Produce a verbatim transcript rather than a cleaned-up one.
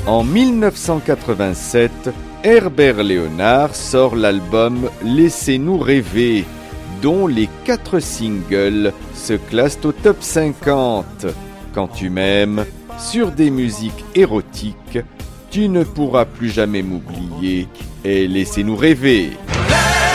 En mille neuf cent quatre-vingt-sept, Herbert Léonard sort l'album Laissez-nous rêver, dont les quatre singles se classent au top cinquante. Quand tu m'aimes, sur des musiques érotiques, tu ne pourras plus jamais m'oublier et Laissez-nous rêver.